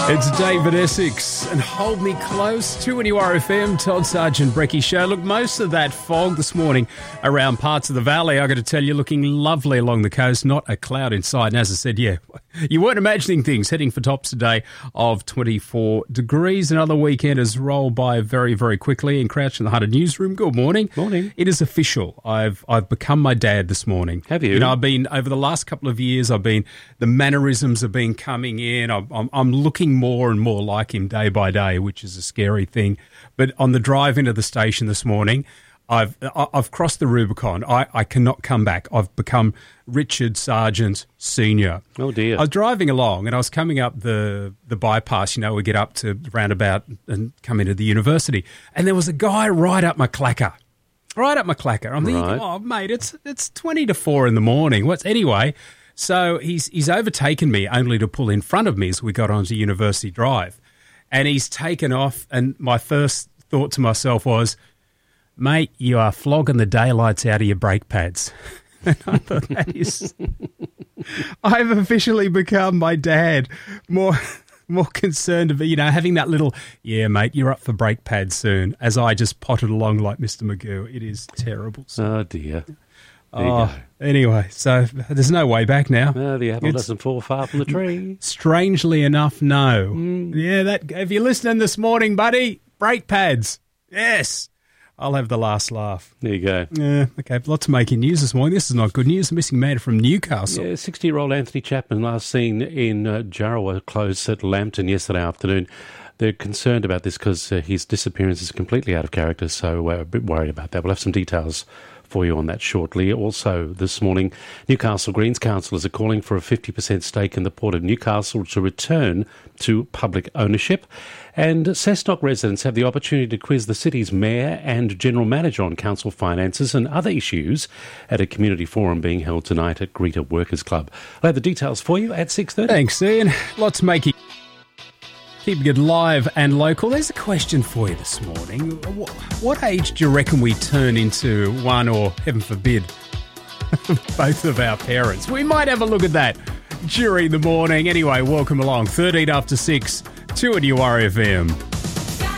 It's David Essex and Hold Me Close, 2NURFM, Todd Sargent, Brecky Show. Look, most of that fog this morning around parts of the valley, I got to tell you, looking lovely along the coast, not a cloud inside. And as I said, yeah, you weren't imagining things, heading for tops today of 24 degrees. Another weekend has rolled by very, very quickly. And Crouch in the Hunter newsroom, good morning. Morning. It is official. I've become my dad this morning. Have you? You know, I've been, over the last couple of years, the mannerisms have been coming in. I'm looking more and more like him day by day, which is a scary thing. But on the drive into the station this morning, I've crossed the Rubicon. I cannot come back. I've become Richard Sargent Senior. Oh dear! I was driving along and I was coming up the bypass. You know, we get up to roundabout and come into the university, and there was a guy right up my clacker. I'm thinking, Right. oh mate, it's 20 to 4 in the morning. Anyway? So he's overtaken me only to pull in front of me as we got onto University Drive. And he's taken off, and my first thought to myself was, mate, you are flogging the daylights out of your brake pads. And I thought, that is... I've officially become my dad, more concerned about, having that little, yeah, mate, you're up for brake pads soon, as I just potted along like Mr. Magoo. It is terrible. Oh dear. There you go. Anyway, so there's no way back now. No, the apple doesn't fall far from the tree. Strangely enough, no. Yeah, if you're listening this morning, buddy, brake pads. Yes. I'll have the last laugh. There you go. Yeah, okay. Lots of making news this morning. This is not good news. A missing man from Newcastle. Yeah, 60-year-old Anthony Chapman last seen in Jarrawa, close at Lambton yesterday afternoon. They're concerned about this because his disappearance is completely out of character, so we're a bit worried about that. We'll have some details for you on that shortly. Also, this morning, Newcastle Greens councillors are calling for a 50% stake in the Port of Newcastle to return to public ownership. And Cessnock residents have the opportunity to quiz the city's mayor and general manager on council finances and other issues at a community forum being held tonight at Greta Workers Club. I'll have the details for you at 6:30. Thanks, Ian. Lots making. Keeping it live and local. There's a question for you this morning. What age do you reckon we turn into one, or heaven forbid, both of our parents? We might have a look at that during the morning. Anyway, welcome along. 13 after 6, 2NURFM.